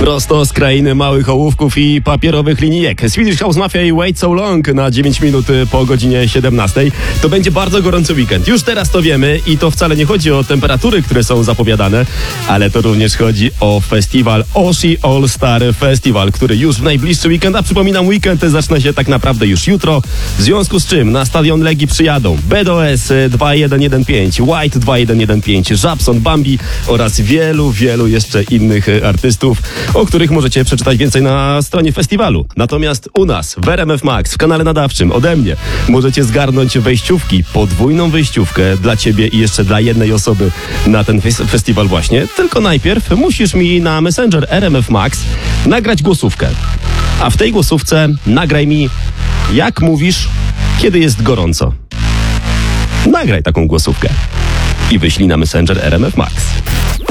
Prosto z krainy małych ołówków i papierowych linijek. Swedish House Mafia i Wait So Long na 9 minut po godzinie 17. To będzie bardzo gorący weekend. Już teraz to wiemy i to wcale nie chodzi o temperatury, które są zapowiadane, ale to również chodzi o festiwal Oshi All Star Festival, który już w najbliższy weekend, a przypominam, weekend zaczyna się tak naprawdę już jutro, w związku z czym na stadion Legii przyjadą BDOS 2115, White 2115, Żabson, Bambi oraz wielu jeszcze innych artystów, o których możecie przeczytać więcej na stronie festiwalu. Natomiast u nas w RMF Max, w kanale nadawczym ode mnie, możecie zgarnąć wejściówki, podwójną wejściówkę dla ciebie i jeszcze dla jednej osoby na ten festiwal właśnie. Tylko najpierw musisz mi na Messenger RMF Max nagrać głosówkę. A w tej głosówce nagraj mi, jak mówisz, kiedy jest gorąco. Nagraj taką głosówkę i wyślij na Messenger RMF Max.